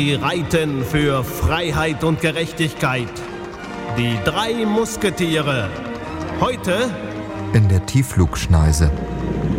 Sie reiten für Freiheit und Gerechtigkeit. Die 3 Musketiere. Heute in der Tiefflugschneise.